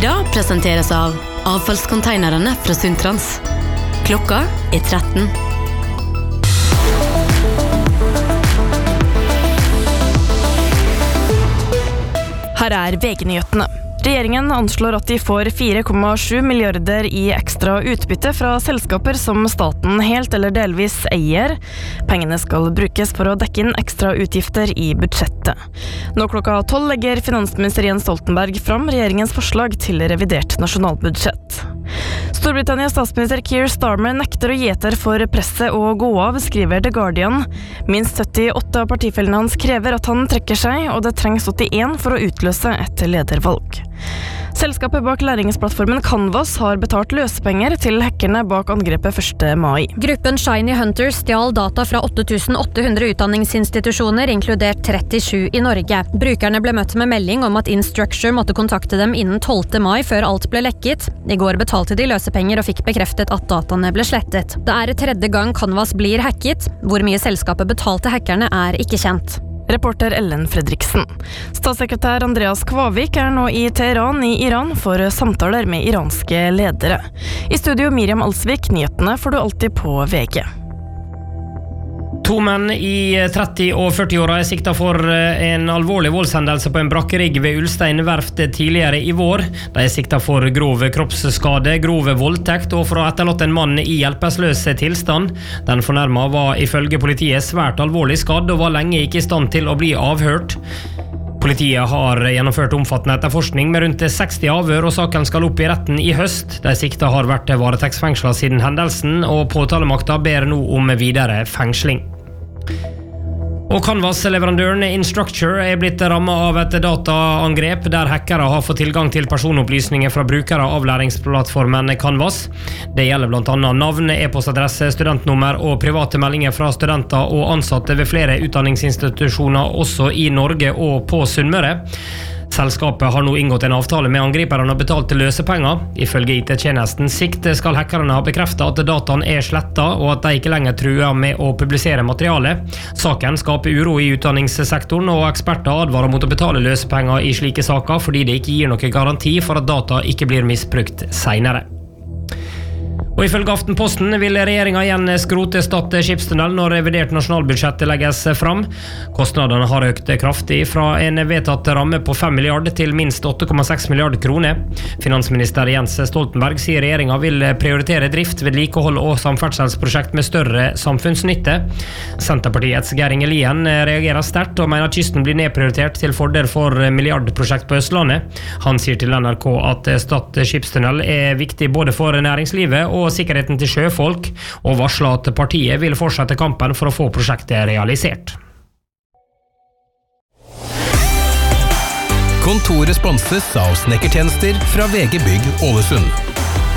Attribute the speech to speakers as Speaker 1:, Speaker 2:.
Speaker 1: Sida presenteres av avfallskonteinerne fra Sundtrans. Klokka 13.
Speaker 2: Her VG-nyhetene. Regjeringen anslår at de får 4,7 milliarder i ekstra utbytte fra selskaper som staten helt eller delvis eier. Pengene skal brukes for å dekke inn ekstra utgifter i budsjettet. Nå klokka 12 legger finansminister Jens Stoltenberg fram regjeringens forslag til revidert nasjonalbudsjett. Storbritannias statsminister Keir Starmer nekter å gi etter for presset å gå av, skriver The Guardian. Minst 78 av partifellene hans krever at han trekker seg, og det trengs 81 for å utløse et ledervalg. Selskapet bak læringsplattformen Canvas har betalt løsepenger til hackerne bak angrepet 1. mai.
Speaker 3: Gruppen Shiny Hunters stjal data fra 8.800 utdanningsinstitusjoner, inkludert 37 i Norge. Brukerne ble møtt med melding om at Instructure måtte kontakte dem innen 12. mai før alt ble lekket. I går betalte de løsepenger og fikk bekreftet at dataene ble slettet. Det er 3. gang Canvas blir hacket. Hvor mye selskapet betalte hackerne er ikke kjent.
Speaker 2: Reporter Ellen Fredriksen. Statssekretær Andreas Kvavik er nå i Teheran i Iran for samtaler med iranske ledere. I studio Miriam Alsvik, nyhetene får du alltid på VG.
Speaker 4: 2 menn i 30- og 40-åra er siktet for en alvorlig voldshendelse på en brakkerigg ved Ulstein verft tidligere i vår. De er siktet for grov kroppsskade, grov voldtekt og for å ha etterlatt en mann i hjelpeløs tilstand. Den fornærmede var ifølge politiet svært alvorlig skadd og var lenge ikke i stand til å bli avhørt. Politiet har gjennomført omfattende etterforskning med rundt 60 avhør, og saken skal opp i retten i høst. De sikta har vært varetektsfengslet siden hendelsen, og påtalemakta ber nå om videre fengsling. Og Canvas-leverandøren Instructure er blitt rammet av et dataangrep der hackere har fått tilgang til personopplysninger fra brukere av læringsplattformen Canvas. Det gjelder blant annet navn, e-postadresse, studentnummer og private meldinger fra studenter og ansatte ved flere utdanningsinstitusjoner også i Norge og på Sunnmøre. Selskapet har nå inngått en avtale med angriperne og betalt til løsepenger. Ifølge IT-tjenesten Sikt skal hackerne ha bekreftet at dataen er slettet og at de ikke lenger truer med å publisere materiale. Saken skaper uro i utdanningssektoren, og eksperter advarer mot å betale løsepenger i slike saker fordi det ikke gir noe garanti for at data ikke blir misbrukt senere. Og ifølge Aftenposten vil regjeringen igjen skrote Stad skipstunnel når revidert nasjonalbudsjett legges fram. Kostnadene har økt kraftig fra en vedtatt ramme på 5 milliarder til minst 8,6 milliarder kroner. Finansminister Jens Stoltenberg sier regjeringen vil prioritere drift, vedlikehold og samferdselsprosjekt med større samfunnsnytte. Senterpartiets Geir Inge Lien reagerer sterkt og mener kysten blir nedprioritert til fordel for milliardprosjekt på Østlandet. Han sier til NRK at Stad skipstunnel er viktig både for næringslivet og sikkerheten til sjøfolk, og varsler at partiet vil fortsette kampen for å få prosjektet realisert.
Speaker 5: Kontoret sponses av snekkertjenester fra VG Bygg Ålesund.